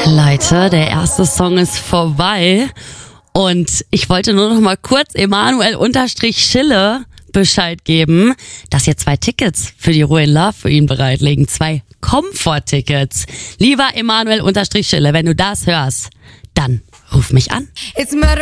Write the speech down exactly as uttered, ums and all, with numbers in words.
Leute, der erste Song ist vorbei und ich wollte nur noch mal kurz Emanuel-Schille Bescheid geben, dass ihr zwei Tickets für die Ruhe in Love für ihn bereitlegen. Zwei Komfort-Tickets. Lieber Emanuel-Schille, wenn du das hörst, dann ruf mich an. It's